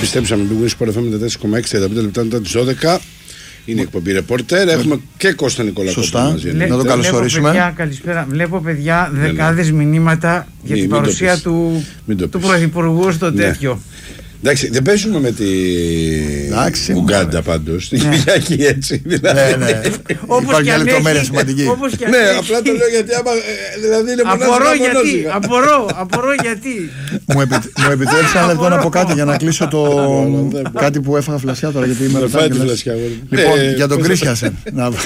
επιστρέψαμε με Sport FM 4,6 35 λεπτά μετά τις 12. Είναι εκπομπή ρεπόρτερ. Έχουμε και Κώστα Νικολακόπουλο μαζί. Να το καλωσορίσουμε. Παιδιά, καλησπέρα. Βλέπω, παιδιά, δεκάδες μηνύματα για την παρουσία του Πρωθυπουργού στο τέτοιο. Εντάξει, δεν παίζουμε με τη Ουγγάντα πάντως. Την Κυριακή έτσι. Ναι. Υπάρχει μια λεπτομέρεια σημαντική. Ναι, απλά το λέω γιατί άμα. Δηλαδή είναι Απορώ γιατί. Μου επιτρέψει ένα λεπτό να πω κάτι για να κλείσω το. Κάτι που έφαγα φλασιά τώρα γιατί είμαι ρωτά. Λοιπόν, για τον Κρίστιανσεν.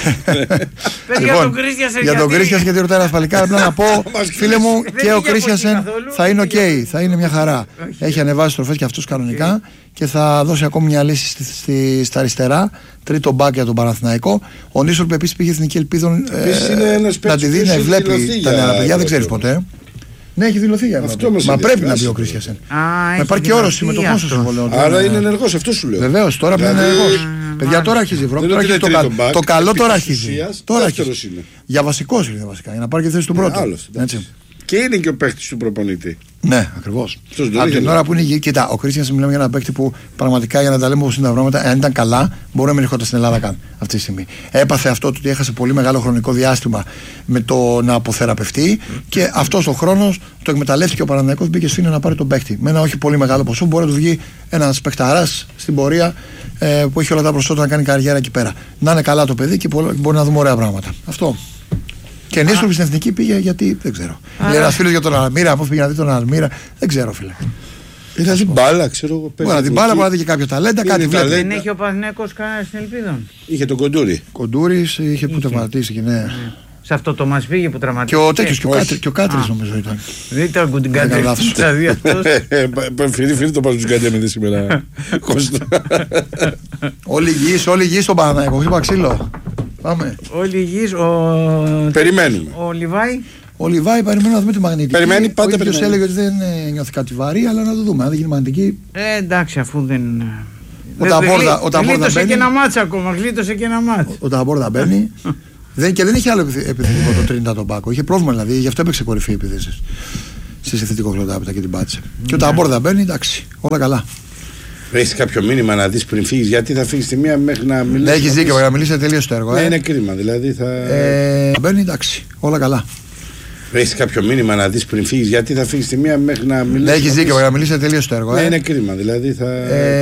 Για τον Κρίστιανσεν γιατί ρωτάει ένα παλικάρι, απλά να πω, φίλε μου, και ο Κρίστιανσεν θα είναι οκ, θα είναι μια χαρά. Έχει ανεβάσει στροφές και αυτούς κανονικά και θα δώσει ακόμη μια λύση στα αριστερά. Τρίτο μπακ για τον Παναθηναϊκό. Ο Νίσορπ επίσης πήγε Εθνική Ελπίδων να τη δει, να βλέπει τα νέα παιδιά, δεν ξέρεις ποτέ. Ναι, έχει δηλωθεί για αυτό. Μα πρέπει να μπει ο Κρίστιανσεν. Υπάρχει και όρος συμμετοχών στο συμβόλαιο. Άρα είναι ενεργός, αυτό σου λέω. Βεβαίως, τώρα πρέπει να είναι ενεργός. Παιδιά, τώρα αρχίζει η Ευρώπη. Το καλό τώρα αρχίζει. Για βασικός είναι βασικά, για να πάρει και θέση του πρώτου. Και είναι και ο παίκτης του προπονητή. Ναι, ακριβώς. Από την ώρα που είναι υγιή, κοίτα, ο Κρίστιανσεν μιλάμε για ένα παίκτη που πραγματικά για να τα λέμε όπως είναι τα πράγματα, αν ήταν καλά, μπορεί να μην ερχόταν στην Ελλάδα καν αυτή τη στιγμή. Έπαθε αυτό ότι έχασε πολύ μεγάλο χρονικό διάστημα με το να αποθεραπευτεί και αυτός ο χρόνος το εκμεταλλεύτηκε ο Παναθηναϊκός, μπήκε σφήνιο να πάρει τον παίκτη. Με ένα όχι πολύ μεγάλο ποσό μπορεί να του βγει ένας παιχταράς στην πορεία που έχει όλα τα προσόντα να κάνει καριέρα εκεί πέρα. Να είναι καλά το παιδί και μπορεί να δούμε ωραία πράγματα. Αυτό. Και Νίσορπ στην εθνική πήγε γιατί δεν ξέρω. Λέει ένας φίλος για τον Αλμύρα, πώς πήγε να δει τον Αλμύρα, δεν ξέρω φίλε. Ήταν την μπάλα, ξέρω εγώ. Μπορεί να την μπάλα, μπορεί να δει και κάποια ταλέντα, κάτι βλέπει. Δεν έχει ο Παναθηναϊκός κανένα στην Ελπίδων. Είχε τον Κοντούρη. Κοντούρης είχε που τραυματίστηκε, ναι. Σε αυτό το μας πήγε που τραυματίστηκε. Και ο τέτοιος, και ο Κάτρης νομίζω ήταν. Δεν ήταν που την Κάτρη. Φίλοι το πάζουν τους Κάτρη σήμερα. Όλοι υγιείς στον Παναθηναϊκό, είπα ξύλο. Πάμε. Όλοι υγιείς, περιμένουμε. Ο Λιβάη. Ο Λιβάη περιμένει να δούμε τη μαγνητική. Περιμένει πάντα. Ο ίδιος έλεγε ότι δεν νιώθει κάτι βαρύ, αλλά να το δούμε. Αν δεν γίνει μαγνητική. Εντάξει, αφού δεν. Ο Ταμπόρδα μπαίνει. Και ένα μάτσα ακόμα. Γλίτωσε και ένα μάτσα. Ο Ταμπόρδα μπαίνει. Και δεν είχε άλλο επιθετικό το Τρίντα τον Πάκο. Είχε πρόβλημα δηλαδή, γι' αυτό έπαιξε κορυφή επίθεση. Στη συνθετικό χλωτάπητα και την πάτησε. Και ο Ταμπόρδα μπαίνει, εντάξει, όλα καλά. Έχει κάποιο μήνυμα να δει πριν φύγει, γιατί θα φύγει τη μία μέχρι να μιλήσει. Ναι, έχει δίκιο, να μιλήσει τελείω το έργο. Ναι, είναι κρίμα, δηλαδή θα. Μπαίνει, εντάξει, όλα καλά. Έχει κάποιο μήνυμα να δει πριν φύγει, γιατί θα φύγει τη μία μέχρι να μιλήσει. Ναι, έχει δίκιο, να μιλήσει τελείω το έργο. Ναι, είναι κρίμα, δηλαδή θα.